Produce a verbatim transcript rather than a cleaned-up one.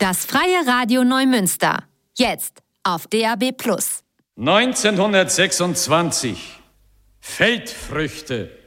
Das Freie Radio Neumünster. Jetzt auf D A B plus. neunzehnhundertsechsundzwanzig. Feldfrüchte.